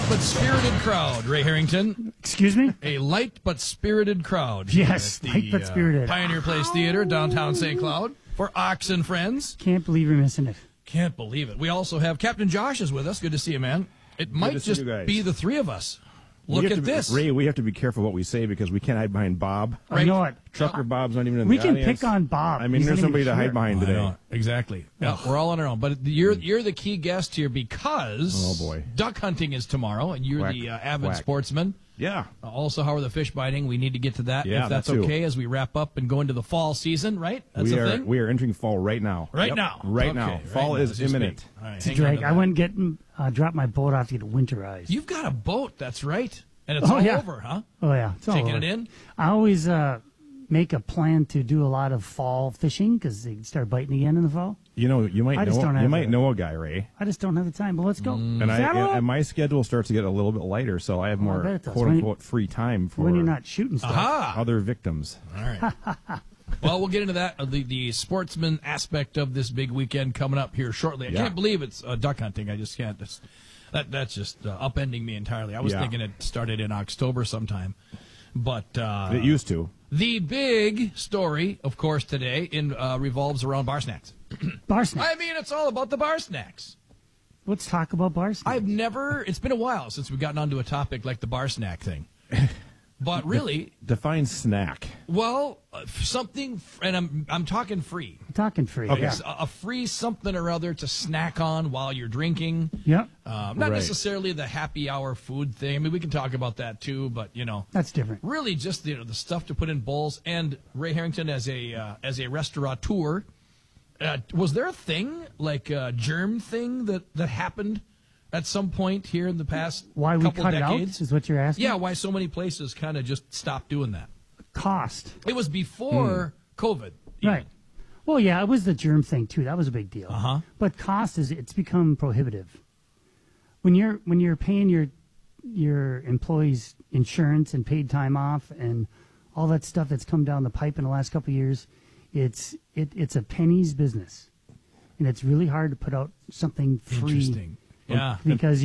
but spirited crowd, Ray Harrington. Excuse me? A light but spirited crowd. Yes, at the, light but spirited. Pioneer Place Theater, downtown St. Cloud, for Ox and Friends. Can't believe you're missing it. Can't believe it. We also have Captain Josh is with us. Good to see you, man. It might just be the three of us. Look at this. Ray, we have to be careful what we say because we can't hide behind Bob. Right. I know it. Trucker Bob's not even in We the can audience. pick on Bob. I mean, He's there's not somebody even to hide here. behind I today. know. Exactly. Yeah, we're all on our own. But you're the key guest here because duck hunting is tomorrow, and you're the avid sportsman. Yeah. Also, how are the fish biting? We need to get to that Yeah, if that's that too. okay as we wrap up and go into the fall season, right? That's we a are thing? we are entering fall right now. Right now. Right Okay, now. right Fall now, is as you imminent. speak. All right, It's a hang on drag. to I that. went and drop my boat off to get winterized. You've got a boat, that's right. And it's Oh, all yeah. over, huh? Oh, yeah. It's all Taking over. it in? I always make a plan to do a lot of fall fishing because they start biting again in the fall. You know, you might I just don't have know a guy, Ray. I just don't have the time. But let's go. And Saddle up. and my schedule starts to get a little bit lighter, so I have I more bet it does. quote unquote free time for when you're not shooting stuff. Aha! other victims. All right. Well, we'll get into that, the sportsman aspect of this big weekend coming up here shortly. I Yeah. can't believe it's duck hunting. I just can't. That's just upending me entirely. I was thinking it started in October sometime. But It used to. the big story, of course, today revolves around bar snacks. Bar snacks. I mean, it's all about the bar snacks. Let's talk about bar snacks. It's been a while since we've gotten onto a topic like the bar snack thing. But really, Define snack. well, something, and I'm talking free. I'm talking free. Okay. Yeah. A free something or other to snack on while you're drinking. Yep. Not Right. necessarily the happy hour food thing. I mean, we can talk about that too, but That's different. really just the stuff to put in bowls. And Ray Harrington, as a restaurateur, was there a thing like a germ thing that happened at some point here in the past Why we couple cut decades? it out is what you're asking? Yeah, why so many places kind of just stopped doing that? Cost. It was before COVID. even. Right. Well, yeah, it was the germ thing too. That was a big deal. Uh-huh. But cost it's become prohibitive. When you're paying your employees insurance and paid time off and all that stuff that's come down the pipe in the last couple of years, it's a penny's business, and it's really hard to put out something free. Interesting. Yeah. Because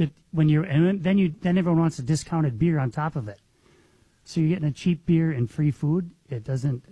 then everyone wants a discounted beer on top of it. So you're getting a cheap beer and free food. It doesn't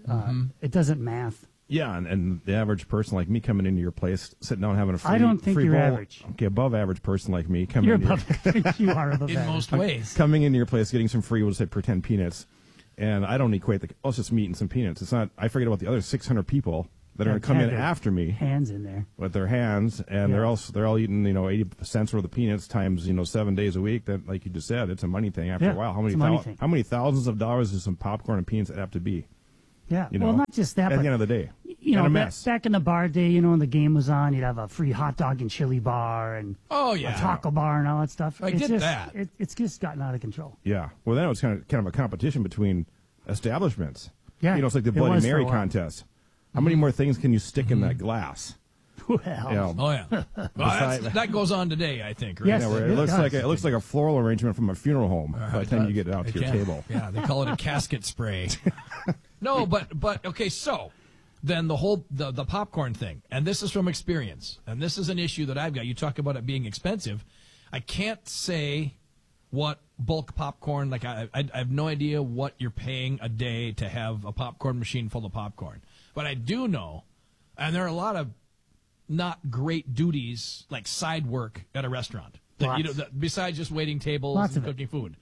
math. Yeah, and the average person like me coming into your place, sitting down having a free I don't think free you're bowl. average. Okay, above average person like me coming You're into above you are above In average. most ways. coming into your place, getting some free, we'll say pretend peanuts, and I don't equate it's just meat and some peanuts. It's not. I forget about the other 600 people that are going to come in Have their after me Hands in there. with their hands, and Yeah. they're all eating 80 cents worth of peanuts times 7 days a week. That, like you just said, it's a money thing. After Yeah, a while, it's a money thing. how many thousands of dollars is some popcorn and peanuts have to be? Yeah. You know, Well, not just that, at but the end of the day, you know, and a mess. back in the bar day, when the game was on, you'd have a free hot dog and chili bar and Oh, a yeah. taco bar and all that stuff. I It's get just, that. It's just gotten out of control. Yeah. Well, then it was kind of a competition between establishments. Yeah, It's like the it Bloody was for Mary a while. contest. How many more things can you stick in that glass? Well, Oh yeah. Well, that goes on today, I think. Right? Yes. Yeah, where it it looks does. like a floral arrangement from a funeral home by the time you get it out to your table. Yeah, they call it a casket spray. No, but okay. So then the popcorn thing, and this is from experience, and this is an issue that I've got. You talk about it being expensive. I can't say what bulk popcorn, like I have no idea what you're paying a day to have a popcorn machine full of popcorn. But I do know, and there are a lot of not great duties, like side work at a restaurant. That, besides just waiting tables Lots and of it. cooking food.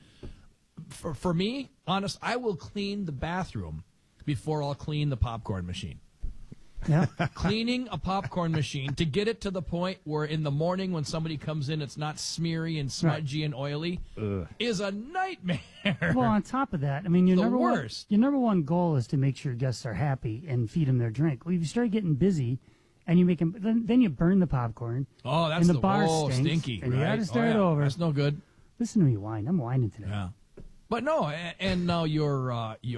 For me, honest, I will clean the bathroom before I'll clean the popcorn machine. Yeah. Cleaning a popcorn machine to get it to the point where in the morning when somebody comes in, it's not smeary and smudgy and oily is a nightmare. Well, on top of that, I mean, your The number worst. your number one goal is to make sure guests are happy and feed them their drink. Well, if you start getting busy, and you make them, then you burn the popcorn. Oh, that's and the bar stinks, stinky. and you right? got to start yeah. over. That's no good. Listen to me whine. I'm whining today. Yeah. But no, and now your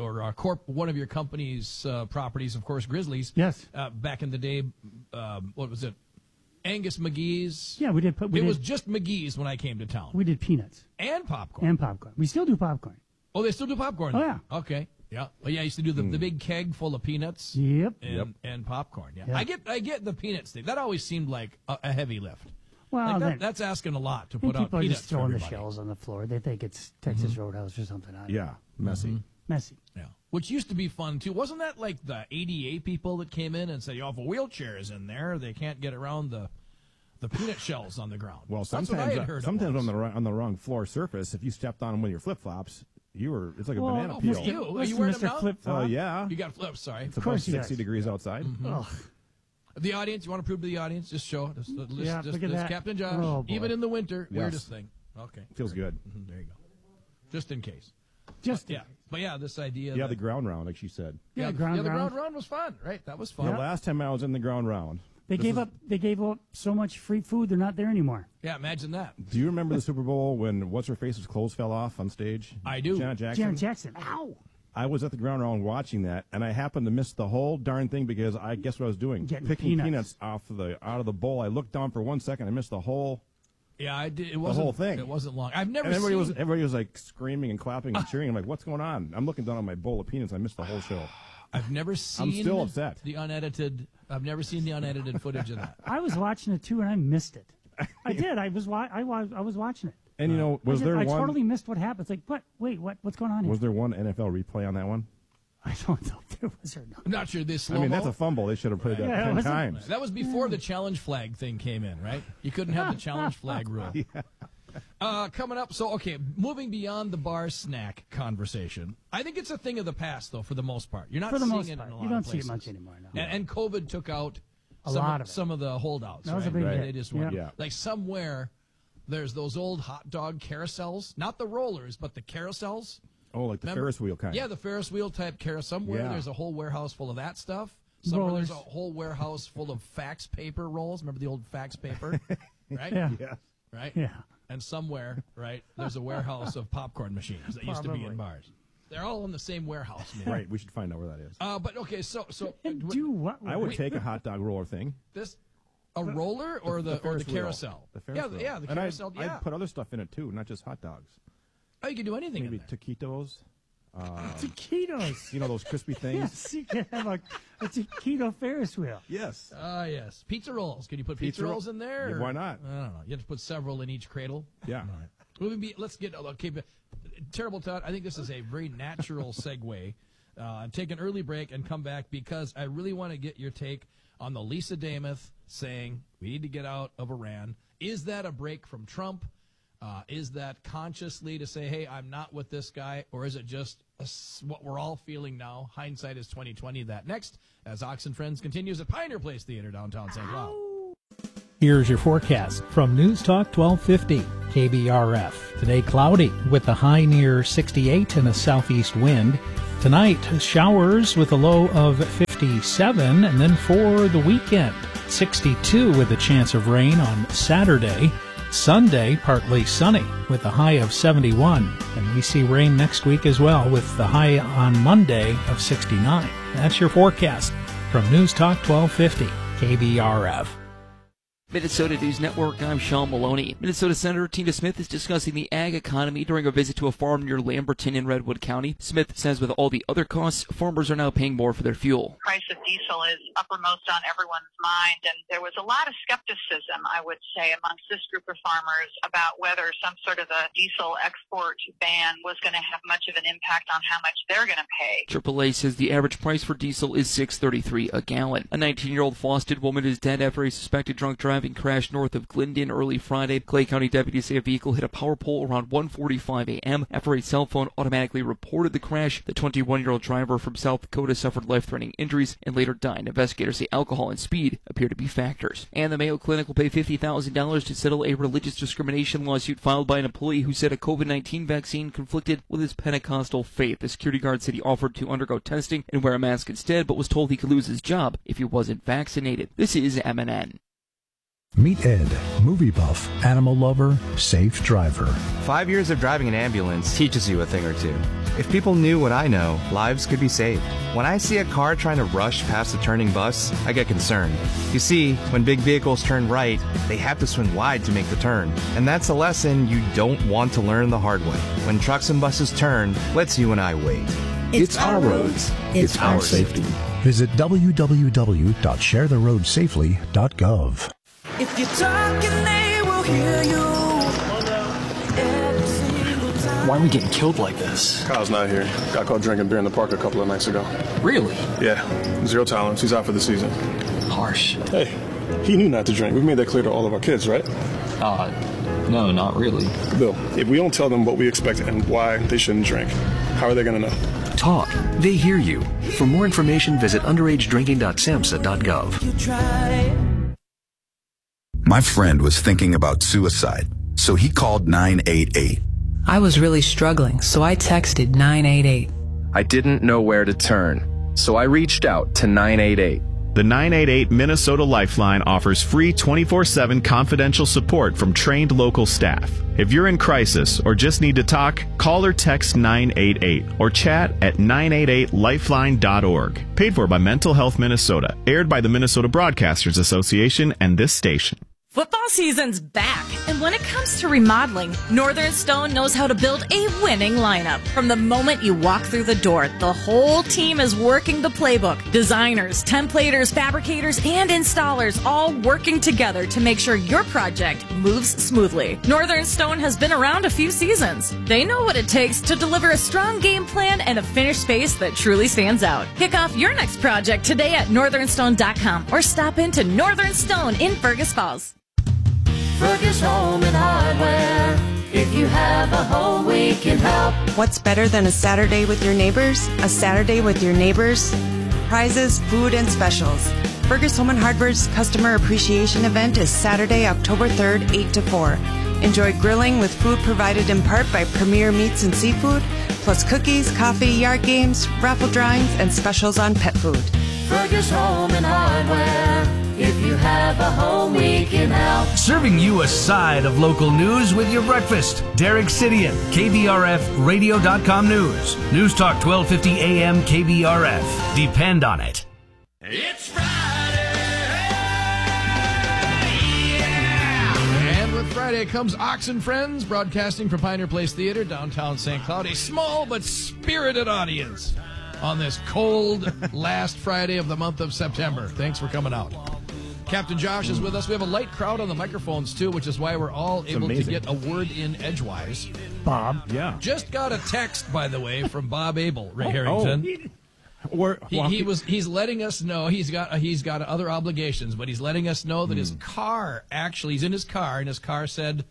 one of your company's properties, of course, Grizzlies. Yes. Back in the day, what was it? Angus McGee's. Yeah, we did. It was just McGee's when I came to town. We did peanuts And popcorn. and popcorn. We still do popcorn. Oh, they still do popcorn. Oh, then? yeah. Okay. Yeah. Well, yeah, I used to do the big keg full of peanuts. Yep. And popcorn. Yeah. Yeah. I get the peanuts thing. That always seemed like a heavy lift. Well, Like then- that's asking a lot to I think put out people are peanuts just for throwing the everybody. shells on the floor. They think it's Texas Roadhouse or something. I don't know. Yeah, messy. Messy. Yeah, which used to be fun too. Wasn't that like the ADA people that came in and said, "Yo, if a wheelchair is in there, they can't get around the peanut shells on the ground." Well, That's what I sometimes had heard. sometimes on the wrong floor surface, if you stepped on them with your flip flops, it's like a Well, banana Oh, peel. for you. Are you Listen, wearing Mr. them now? Flip Oh Flop. yeah, You got flips. Sorry. it's above course he 60 does. degrees outside. Ugh. The audience, you want to prove to the audience? Just show. Just Yeah, look at this that. Captain Josh. Oh, boy. Even in the winter, Yes. weirdest thing. Okay. Feels good. There you go. Just in case. Just Yeah. But yeah, this idea. Yeah, that, the ground round, like she said. Yeah, the ground ground round. round was fun, right? That was The fun. Yeah. last time I was in the ground round, They gave up so much free food. They're not there anymore. Yeah, imagine that. do you remember the Super Bowl when what's her face's clothes fell off on stage? I do. Janet Jackson. Janet Jackson. Ow. I was at the ground round watching that, and I happened to miss the whole darn thing because I guess what I was doing, Getting picking peanuts. out of the bowl. I looked down for 1 second, I missed the whole. Yeah, I did. It wasn't whole thing. It wasn't long. I've never And seen. everybody was like screaming and clapping and cheering. I'm like, what's going on? I'm looking down on my bowl of peanuts. I missed the whole show. I've never seen. still upset. The unedited. I've never seen the unedited footage of that. I was watching it too, and I missed it. I did. I was watching it. And was there I one? totally missed what happened. It's like, what? Wait, what? What's going on here? Was there one NFL replay on that one? I don't know if there was or not. I'm not sure this. I mean, that's a fumble. They should have played that Yeah, 10 was it? times. That was before the challenge flag thing came in, right? You couldn't have the challenge flag rule. Coming up, so okay, moving beyond the bar snack conversation. I think it's a thing of the past, though, for the most part. You're not For the seeing most it part. in a lot You don't of see it places. much anymore now. And COVID took out A some lot of it. some of the holdouts. That was a right? big Right. hit. They just Yeah. went Yeah. like somewhere. There's those old hot dog carousels, not the rollers, but the carousels. Oh, like the Remember? Ferris wheel kind. Yeah, the Ferris wheel type carousel. Somewhere Yeah. there's a whole warehouse full of that stuff. Somewhere Rollers. there's a whole warehouse full of fax paper rolls. Remember the old fax paper? Right? Yeah. Yes. Right? Yeah. And somewhere, right, there's a warehouse of popcorn machines that used to be in Probably. bars. They're all in the same warehouse, man. Right. We should find out where that is. But okay, so Do what? I would take a hot dog roller thing. this a roller or the Ferris wheel. carousel? The Ferris yeah, wheel. yeah, the And carousel. Yeah. I'd put other stuff in it too, not just hot dogs. Oh, you can do anything Maybe in there. taquitos. Taquitos. You know those crispy things. Yes, you can have a taquito Ferris wheel. Yes. Ah, yes. Pizza rolls. Can you put pizza Pizza roll- rolls in there? Yeah, or- why not? I don't know. You have to put several in each cradle. Yeah. Let's get okay. But terrible thought. I think this is a very natural segue. Take an early break and come back because I really want to get your take on the Lisa Damath saying we need to get out of Iran. Is that a break from Trump? Is that consciously to say, hey, I'm not with this guy, or is it just what we're all feeling now? Hindsight is 2020. That next, as Ox and Friends continues at Pioneer Place Theater, downtown St. Cloud. Here's your forecast from News Talk 1250 KBRF. Today cloudy with a high near 68 and a southeast wind. Tonight showers with a low of 57, and then for the weekend 62 with a chance of rain on Saturday. Sunday partly sunny with a high of 71, and we see rain next week as well with the high on Monday of 69. That's your forecast from News Talk 1250 KBRF. Minnesota News Network, I'm Sean Maloney. Minnesota Senator Tina Smith is discussing the ag economy during a visit to a farm near Lamberton in Redwood County. Smith says with all the other costs, farmers are now paying more for their fuel. Price of diesel is uppermost on everyone's mind, and there was a lot of skepticism, I would say, amongst this group of farmers about whether some sort of a diesel export ban was going to have much of an impact on how much they're going to pay. AAA says the average price for diesel is $6.33 a gallon. A 19-year-old Fawcett woman is dead after a suspected drunk driving crash north of Glendon early Friday. Clay County deputies say a vehicle hit a power pole around 1:45 a.m. After a cell phone automatically reported the crash, the 21-year-old driver from South Dakota suffered life-threatening injuries and later died. Investigators say alcohol and speed appear to be factors. And the Mayo Clinic will pay $50,000 to settle a religious discrimination lawsuit filed by an employee who said a COVID-19 vaccine conflicted with his Pentecostal faith. The security guard said he offered to undergo testing and wear a mask instead, but was told he could lose his job if he wasn't vaccinated. This is MNN. Meet Ed, movie buff, animal lover, safe driver. 5 years of driving an ambulance teaches you a thing or two. If people knew what I know, lives could be saved. When I see a car trying to rush past a turning bus, I get concerned. You see, when big vehicles turn right, they have to swing wide to make the turn. And that's a lesson you don't want to learn the hard way. When trucks and buses turn, let's you and I wait. It's our roads. It's our safety. Visit www.sharetheroadsafely.gov. If you're talking, they Why are we getting killed like this? Kyle's not here. Got caught drinking beer in the park a couple of nights ago. Really? Yeah. 0 tolerance. He's out for the season. Harsh. Hey, he knew not to drink. We've made that clear to all of our kids, right? No, not really. Bill, if we don't tell them what we expect and why they shouldn't drink, how are they going to know? Talk. They hear you. For more information, visit underagedrinking.samhsa.gov. My friend was thinking about suicide, so he called 988. I was really struggling, so I texted 988. I didn't know where to turn, so I reached out to 988. The 988 Minnesota Lifeline offers free 24/7 confidential support from trained local staff. If you're in crisis or just need to talk, call or text 988 or chat at 988lifeline.org. Paid for by Mental Health Minnesota. Aired by the Minnesota Broadcasters Association and this station. Football season's back, and when it comes to remodeling, Northern Stone knows how to build a winning lineup. From the moment you walk through the door, the whole team is working the playbook. Designers, templators, fabricators, and installers all working together to make sure your project moves smoothly. Northern Stone has been around a few seasons. They know what it takes to deliver a strong game plan and a finished space that truly stands out. Kick off your next project today at northernstone.com or stop into Northern Stone in Fergus Falls. Fergus Home and Hardware. If you have a home, we can help. What's better than a Saturday with your neighbors? A Saturday with your neighbors? Prizes, food, and specials. Fergus Home and Hardware's Customer Appreciation Event is Saturday, October 3rd, 8 to 4. Enjoy grilling with food provided in part by Premier Meats and Seafood, plus cookies, coffee, yard games, raffle drawings, and specials on pet food. Fergus Home and Hardware. If you have a home, we can help. Serving you a side of local news with your breakfast. Derek Sidian, KBRFradio.com News. News Talk 1250 AM KBRF. Depend on it. It's Friday. Yeah. And with Friday comes Ox and Friends, broadcasting from Pioneer Place Theater, downtown St. Cloud. A small but spirited audience on this cold last Friday of the month of September. Thanks for coming out. Captain Josh is with us. We have a light crowd on the microphones, too, which is why we're all able to get a word in edgewise. Bob. Yeah. Just got a text, by the way, from Bob Abel, Ray Harrington. He's letting us know he's got other obligations, but he's letting us know that his car, actually, he's in his car, and his car said,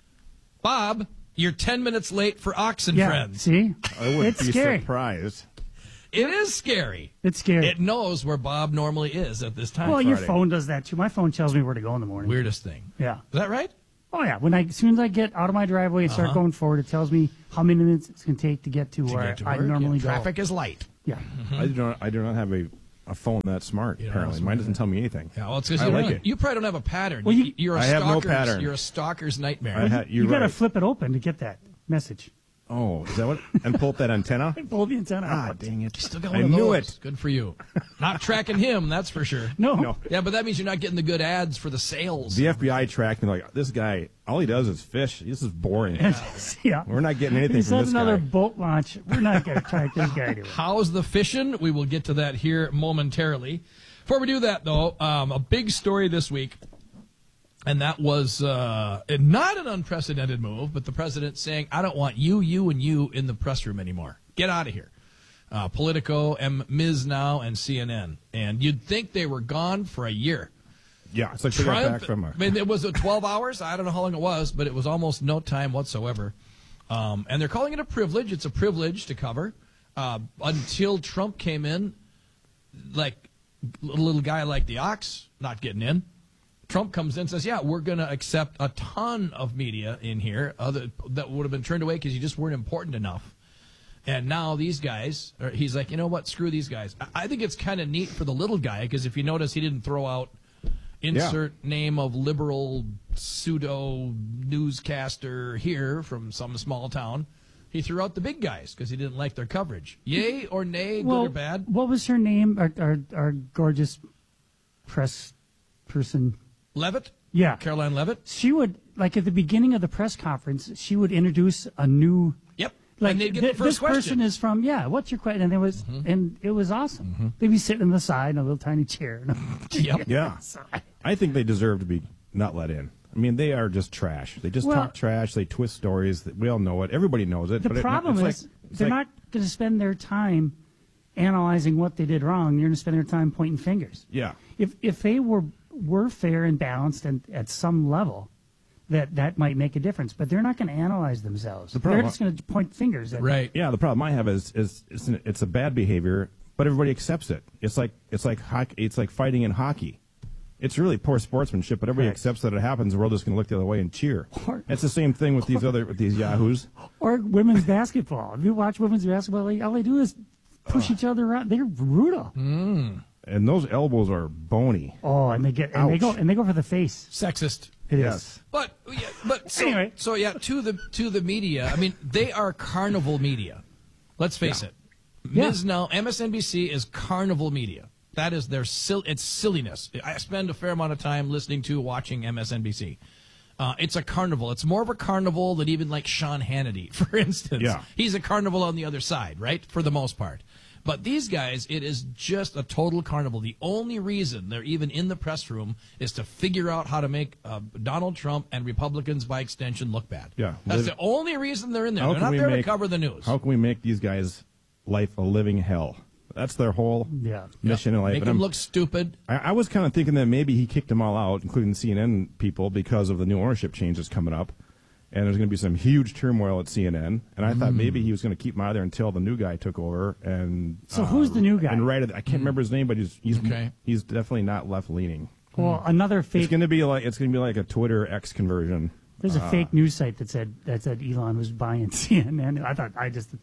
Bob, you're 10 minutes late for Ox and Friends. See? I wouldn't be scary. surprised. It is scary. It's scary. It knows where Bob normally is at this time. Well, your phone does that too. My phone tells me where to go in the morning. Weirdest thing. Yeah. Is that right? Oh, yeah. As soon as I get out of my driveway and start going forward, it tells me how many minutes it's going to take to get to where I normally go. Traffic is light. Yeah. Mm-hmm. I do not have a phone that smart, apparently. Mine doesn't tell me anything. Yeah, well, it's because you probably don't have a pattern. Well, you're a I have no pattern. You're a stalker's nightmare. You got to flip it open to get that message. Oh, is that what? And pull up that antenna? Pull the antenna out. Ah, dang it. You still got one of those. I knew it. Good for you. Not tracking him, that's for sure. No. Yeah, but that means you're not getting the good ads for the sales. The FBI tracked me like, this guy, all he does is fish. This is boring. Yeah. We're not getting anything from this another guy. boat launch. We're not going to track this guy anyway. How's the fishing? We will get to that here momentarily. Before we do that, though, a big story this week. And that was not an unprecedented move, but the president saying, I don't want you, and you in the press room anymore. Get out of here. Politico, Ms. Now, and CNN. And you'd think they were gone for a year. Yeah, it's like they got back from it was 12 hours. I don't know how long it was, but it was almost no time whatsoever. And they're calling it a privilege. It's a privilege to cover. Until Trump came in, like a little guy like the Ox, not getting in. Trump comes in and says, yeah, we're going to accept a ton of media in here that would have been turned away because you just weren't important enough. And now these guys, he's like, you know what, screw these guys. I think it's kind of neat for the little guy because if you notice, he didn't throw out insert name of liberal pseudo newscaster here from some small town. He threw out the big guys because he didn't like their coverage. Yay or nay, good or bad? What was her name, our gorgeous press person? Levitt? Yeah. Caroline Levitt? She would, like at the beginning of the press conference, she would introduce a new... Yep. Like, and they'd get the first this question. person is from, what's your question? And it was awesome. They'd be sitting on the side in a little tiny chair. Yep. Yeah. I think they deserve to be not let in. I mean, they are just trash. They just Well- talk trash. They twist stories. We all know it. Everybody knows it. The but problem it's is it's they're not going to spend their time analyzing what they did wrong. They're going to spend their time pointing fingers. Yeah. If they were fair and balanced and at some level, that might make a difference. But they're not going to analyze themselves. The problem- They're just going to point fingers at Yeah, the problem I have is it's a bad behavior, but everybody accepts it. It's like hockey. It's like fighting in hockey. It's really poor sportsmanship, but everybody accepts that it happens. We're all just going to look the other way and cheer. It's the same thing with these yahoos. Or women's basketball. If you watch women's basketball, all they do is push each other around. They're brutal. And those elbows are bony. Oh, and they go for the face. Sexist. It is. Yes. But so, Anyway. so yeah, to the media. I mean, they are carnival media. Let's face it. Yeah. MSNBC is carnival media. That is their it's silliness. I spend a fair amount of time watching MSNBC. It's a carnival. It's more of a carnival than even like Sean Hannity, for instance. Yeah. He's a carnival on the other side, right? For the most part. But these guys, it is just a total carnival. The only reason they're even in the press room is to figure out how to make Donald Trump and Republicans, by extension, look bad. Yeah. That's the only reason they're in there. How They're can not we there to make- cover the news. How can we make these guys' life a living hell? That's their whole mission in life. Make And them I'm- look stupid. I was kind of thinking that maybe he kicked them all out, including CNN people, because of the new ownership changes coming up. And there's going to be some huge turmoil at CNN. And I thought maybe he was going to keep them out of there until the new guy took over. And So who's the new guy? And I can't remember his name, but he's Okay. he's definitely not left leaning. Well, another It's fake. going to be like a Twitter X conversion. There's a fake news site that said Elon was buying CNN. I thought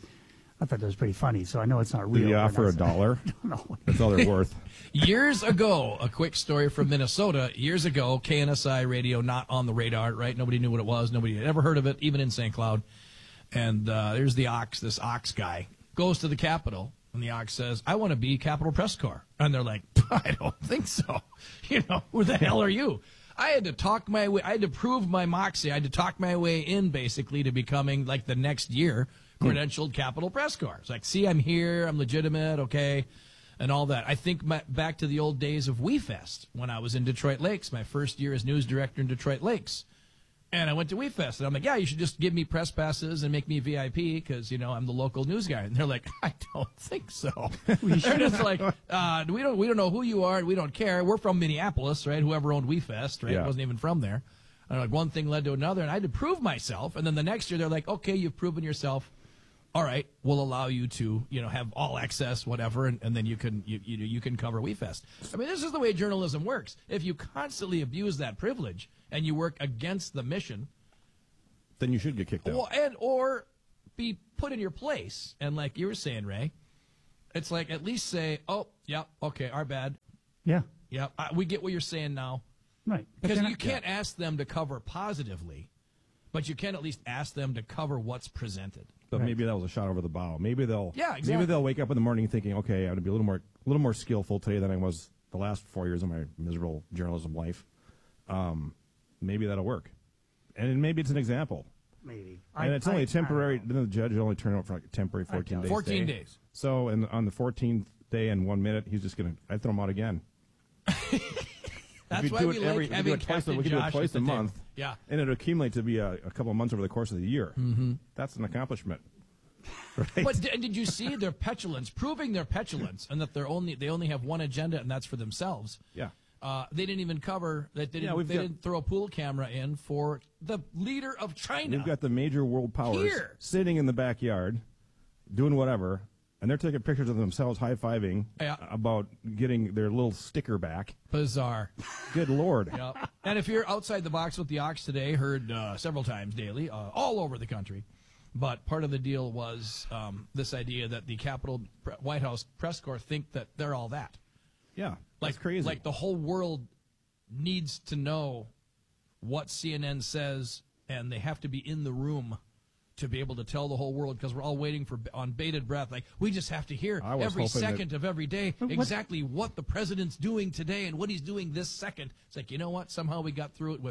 that was pretty funny. So I know it's not real. Did he but offer that's- $1? I don't know. That's all they're worth. Years ago, a quick story from Minnesota. Years ago, KNSI radio not on the radar, right? Nobody knew what it was. Nobody had ever heard of it, even in St. Cloud. And there's this Ox guy, goes to the Capitol, and the Ox says, "I want to be Capitol Press Corps." And they're like, "I don't think so. Who the hell are you?" I had to talk my way. I had to prove my moxie. I had to talk my way in, basically, to becoming, like, the next year, credentialed Capitol Press Corps. It's like, see, I'm here, I'm legitimate, okay, and all that. I think back to the old days of WeFest when I was in Detroit Lakes, my first year as news director in Detroit Lakes. And I went to WeFest, and I'm like, yeah, you should just give me press passes and make me VIP because, I'm the local news guy. And they're like, I don't think so. They're just like, we don't know who you are, and we don't care. We're from Minneapolis, right? Whoever owned WeFest, right? Yeah. Wasn't even from there. And like one thing led to another, and I had to prove myself. And then the next year, they're like, okay, you've proven yourself. All right, we'll allow you to, have all access, whatever, and then you can cover WeFest. I mean, this is the way journalism works. If you constantly abuse that privilege and you work against the mission, Then you should get kicked out. or be put in your place, and like you were saying, Ray, it's like at least say, "Oh, yeah, okay, our bad, Yeah. yeah, we get what you're saying now," Right. But because they're you not- can't ask them to cover positively, but you can at least ask them to cover what's presented. But maybe that was a shot over the bow. Maybe they'll exactly. maybe they'll wake up in the morning thinking, okay, I'm going to be a little more skillful today than I was the last 4 years of my miserable journalism life. Maybe that'll work, and maybe it's an example. Maybe. And it's only a temporary. Then the judge will only turn out for like a temporary 14 days. 14 days. So, on the 14th day and 1 minute, he's just going to. I'd throw him out again. That's why we like having Captain we could do it Josh twice at a the month. table. Yeah. And it'll accumulate to be a couple of months over the course of the year. Mm-hmm. That's an accomplishment. Right? But did you see their petulance, proving their petulance, and that they only have one agenda, and that's for themselves? Yeah. They didn't even cover that. They didn't throw a pool camera in for the leader of China. We've got the major world powers Here. sitting in the backyard, doing whatever, and they're taking pictures of themselves high-fiving about getting their little sticker back. Bizarre. Good Lord. Yep. And if you're outside the box with the Ox today, heard several times daily, all over the country. But part of the deal was this idea that the White House press corps think that they're all that. Yeah, that's crazy. Like the whole world needs to know what CNN says, and they have to be in the room to be able to tell the whole world, because we're all waiting on bated breath. Like, we just have to hear every second of every day exactly what the president's doing today and what he's doing this second. It's like, you know what? Somehow we got through it with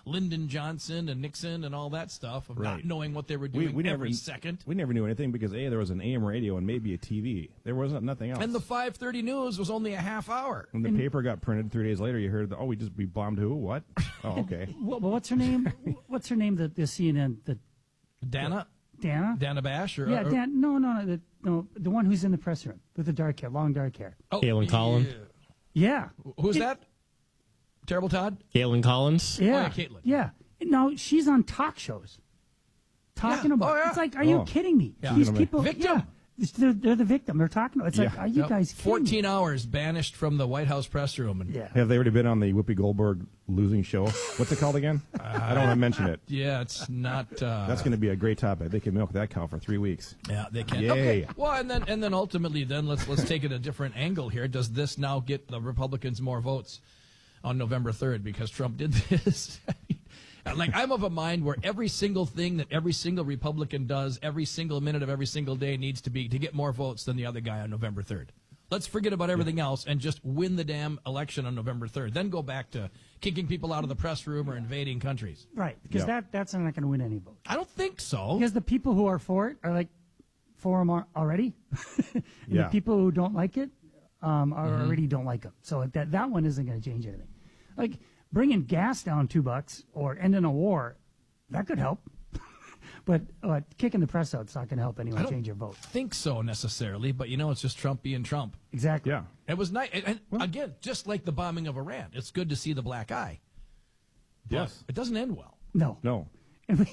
Lyndon Johnson and Nixon and all that stuff of not knowing what they were doing every second. We never knew anything because there was an AM radio and maybe a TV. There wasn't nothing else. And the 5:30 news was only a half hour. When the paper got printed 3 days later, you heard, we bombed who? What? Oh, okay. Well, what's her name? What's her name? The CNN. Dana? Dana? Dana Bash? Or, yeah, no, the one who's in the press room with the dark hair, long dark hair. Oh, Kaylin Collins? Yeah. Who's that? Terrible Todd? Kaylin Collins? Yeah. Caitlin. Yeah. No, she's on talk shows talking about it's like, are you kidding me? Yeah. These people, victim. They're the victim. They're talking about. It's like, are you guys kidding 14 me? hours banished from the White House press room. And Have they already been on the Whoopi Goldberg losing show? What's it called again? I don't want to mention it. Yeah, it's not. That's going to be a great topic. They can milk that cow for 3 weeks. Yeah, they can. Yay. Okay. Well, and then ultimately, let's take it a different angle here. Does this now get the Republicans more votes on November 3rd because Trump did this? Like, I'm of a mind where every single thing that every single Republican does every single minute of every single day needs to be to get more votes than the other guy on November 3rd. Let's forget about everything else and just win the damn election on November 3rd. Then go back to kicking people out of the press room or invading countries. Right, because that's not going to win any votes. I don't think so. Because the people who are for it are like for them already. And the people who don't like it already don't like them. So that one isn't going to change anything. Like, bringing gas down $2 or ending a war, that could help. But kicking the press out is not going to help anyone change your vote. I don't think so necessarily, but it's just Trump being Trump. Exactly. Yeah. It was nice. And again, just like the bombing of Iran, it's good to see the black eye. But yes. It doesn't end well. No. And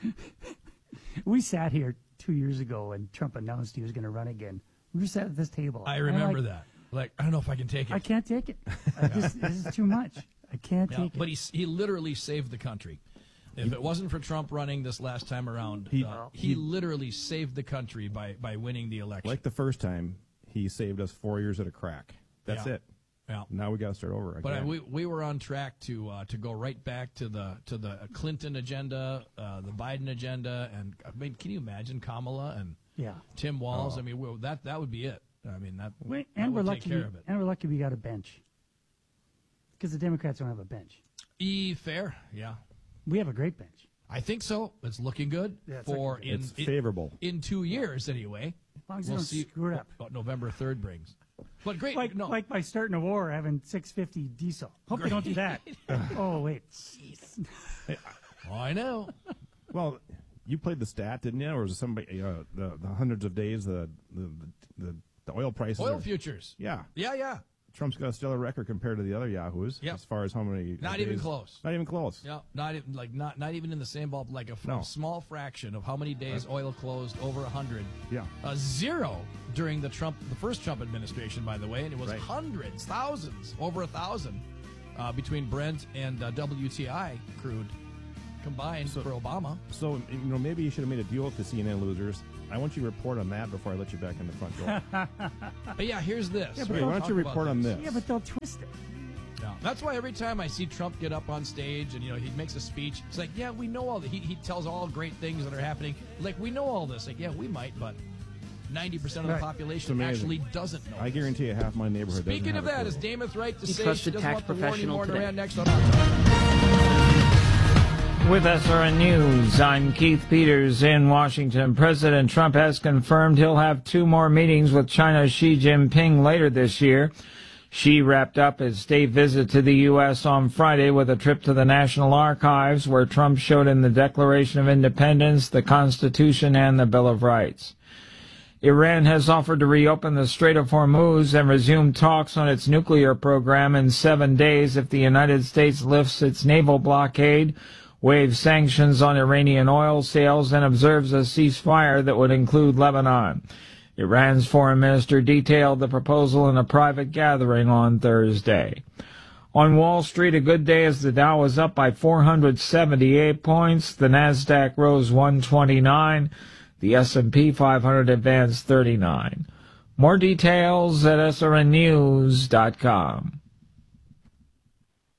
we sat here 2 years ago when Trump announced he was going to run again. We were sat at this table. I remember that. Like, I don't know if I can take it. I can't take it. This is too much. I can't take it. But he literally saved the country. If it wasn't for Trump running this last time around, he literally saved the country by winning the election. Like the first time, he saved us 4 years at a crack. That's it. Yeah. Now we got to start over again. But we were on track to go right back to the Clinton agenda, the Biden agenda, and I mean, can you imagine Kamala and Tim Walz? I mean, that would be it. I mean, that would take care of it. And we're lucky we got a bench. Because the Democrats don't have a bench. Fair, yeah. We have a great bench. I think so. It's looking good it's favorable. In 2 years, anyway. As long as you don't screw it up. What November 3rd brings. But great. Like by starting a war, having 650 diesel. Hope we don't do that. Oh, wait. Jeez. I know. Well, you played the stat, didn't you? Or was it somebody, the hundreds of days, the oil prices? Oil futures. Yeah. Yeah. Trump's got a stellar record compared to the other yahoos as far as how many. Not days. Even close. Not even close. Yeah, not even in the same ball. Like a small fraction of how many days oil closed over 100. Yeah. 0 during the first Trump administration, by the way, and it was hundreds, thousands, over 1,000 between Brent and WTI crude combined for Obama. So maybe you should have made a deal with the CNN losers. I want you to report on that before I let you back in the front door. But yeah, here's this. Yeah, why don't you report on this? Yeah, but they'll twist it. Yeah. That's why every time I see Trump get up on stage and he makes a speech, it's like, yeah, we know all that. He tells all great things that are happening. Like, we know all this. Like, yeah, we might, but 90% of the population actually doesn't know. I guarantee you half my neighborhood doesn't. Speaking of that, is Damith right to say she doesn't tax want the war professional anymore in today. Iran next on our With SRN News, I'm Keith Peters in Washington. President Trump has confirmed he'll have 2 more meetings with China's Xi Jinping later this year. Xi wrapped up his state visit to the U.S. on Friday with a trip to the National Archives, where Trump showed him the Declaration of Independence, the Constitution, and the Bill of Rights. Iran has offered to reopen the Strait of Hormuz and resume talks on its nuclear program in 7 days if the United States lifts its naval blockade, waives sanctions on Iranian oil sales, and observes a ceasefire that would include Lebanon. Iran's foreign minister detailed the proposal in a private gathering on Thursday. On Wall Street, a good day as the Dow was up by 478 points. The Nasdaq rose 129. The S&P 500 advanced 39. More details at srnnews.com.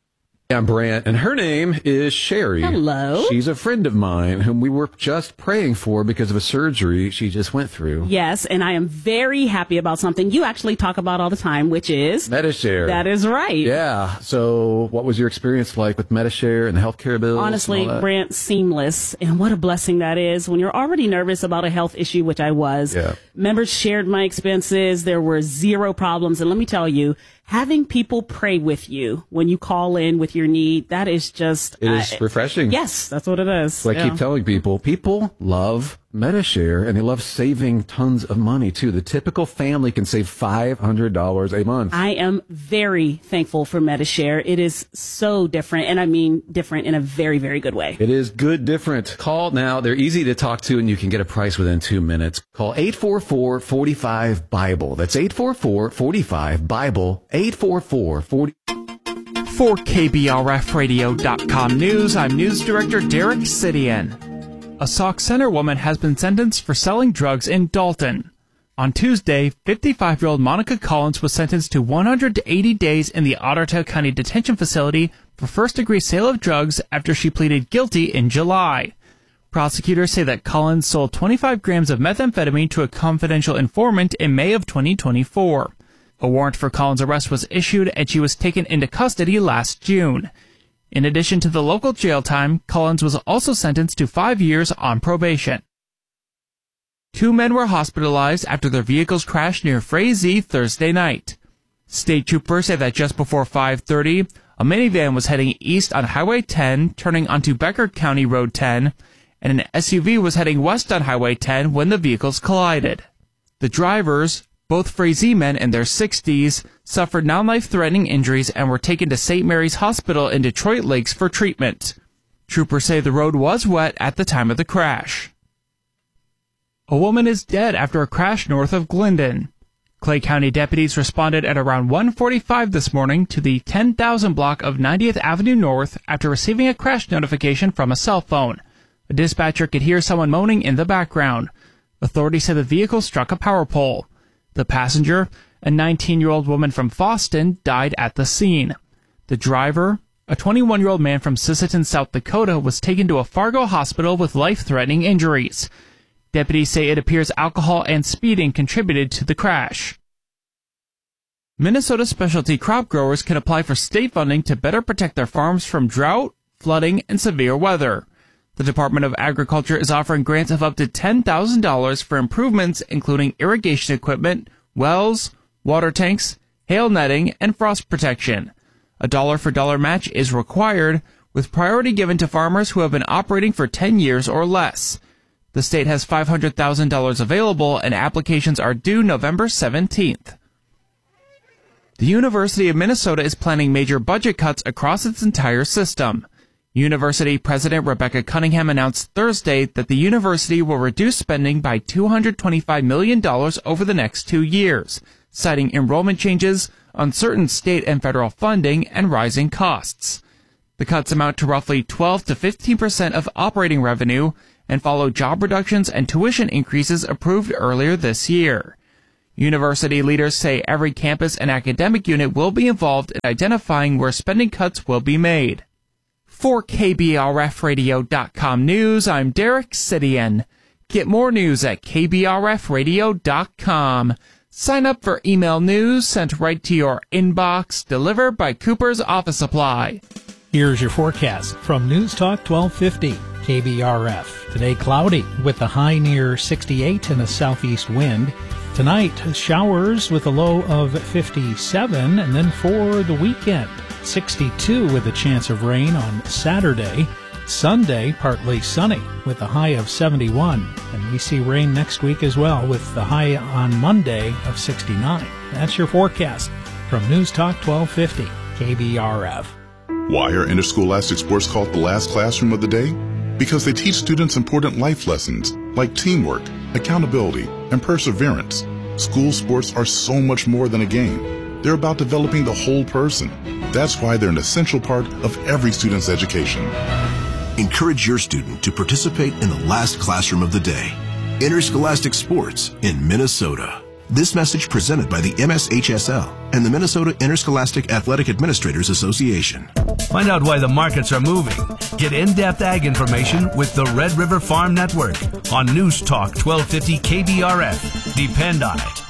I'm Brant, and her name is Sherry. Hello. She's a friend of mine whom we were just praying for because of a surgery she just went through. Yes, and I am very happy about something you actually talk about all the time, which is Medi-Share. That is right. Yeah. So what was your experience like with Medi-Share and the healthcare bills? Honestly, Brant, seamless. And what a blessing that is when you're already nervous about a health issue, which I was. Yeah. Members shared my expenses. There were zero problems. And let me tell you, having people pray with you when you call in with your need, that is just... It is refreshing. Yes, that's what it is. So I keep telling people love Medi-Share, and they love saving tons of money, too. The typical family can save $500 a month. I am very thankful for Medi-Share. It is so different, and I mean different in a very, very good way. It is good different. Call now. They're easy to talk to, and you can get a price within 2 minutes. Call 844-45-BIBLE. That's 844-45-BIBLE. 844-40. For KBRFradio.com News, I'm News Director Derek Sidian. A Sauk Center woman has been sentenced for selling drugs in Dalton. On Tuesday, 55-year-old Monica Collins was sentenced to 180 days in the Ottawa County Detention Facility for first-degree sale of drugs after she pleaded guilty in July. Prosecutors say that Collins sold 25 grams of methamphetamine to a confidential informant in May of 2024. A warrant for Collins' arrest was issued and she was taken into custody last June. In addition to the local jail time, Collins was also sentenced to 5 years on probation. 2 men were hospitalized after their vehicles crashed near Frazee Thursday night. State troopers say that just before 5:30, a minivan was heading east on Highway 10, turning onto Becker County Road 10, and an SUV was heading west on Highway 10 when the vehicles collided. The drivers, both Frazee men in their 60s, suffered non-life-threatening injuries and were taken to St. Mary's Hospital in Detroit Lakes for treatment. Troopers say the road was wet at the time of the crash. A woman is dead after a crash north of Glendon. Clay County deputies responded at around 1:45 this morning to the 10,000 block of 90th Avenue North after receiving a crash notification from a cell phone. A dispatcher could hear someone moaning in the background. Authorities said the vehicle struck a power pole. The passenger, a 19-year-old woman from Fosston, died at the scene. The driver, a 21-year-old man from Sisseton, South Dakota, was taken to a Fargo hospital with life-threatening injuries. Deputies say it appears alcohol and speeding contributed to the crash. Minnesota specialty crop growers can apply for state funding to better protect their farms from drought, flooding, and severe weather. The Department of Agriculture is offering grants of up to $10,000 for improvements including irrigation equipment, wells, water tanks, hail netting, and frost protection. A dollar-for-dollar match is required, with priority given to farmers who have been operating for 10 years or less. The state has $500,000 available, and applications are due November 17th. The University of Minnesota is planning major budget cuts across its entire system. University President Rebecca Cunningham announced Thursday that the university will reduce spending by $225 million over the next 2 years, citing enrollment changes, uncertain state and federal funding, and rising costs. The cuts amount to roughly 12 to 15% of operating revenue and follow job reductions and tuition increases approved earlier this year. University leaders say every campus and academic unit will be involved in identifying where spending cuts will be made. For KBRFradio.com News, I'm Derek Sidian. Get more news at KBRFradio.com. Sign up for email news sent right to your inbox, delivered by Cooper's Office Supply. Here's your forecast from News Talk 1250 KBRF. Today cloudy with a high near 68 and a southeast wind. Tonight, showers with a low of 57, and then for the weekend, 62 with a chance of rain on Saturday. Sunday, partly sunny with a high of 71. And we see rain next week as well with the high on Monday of 69. That's your forecast from News Talk 1250 KBRF. Why are interscholastic sports called the last classroom of the day? Because they teach students important life lessons like teamwork, accountability, and perseverance. School sports are so much more than a game. They're about developing the whole person. That's why they're an essential part of every student's education. Encourage your student to participate in the last classroom of the day. Interscholastic Sports in Minnesota. This message presented by the MSHSL and the Minnesota Interscholastic Athletic Administrators Association. Find out why the markets are moving. Get in-depth ag information with the Red River Farm Network on News Talk 1250 KBRF. Depend on it.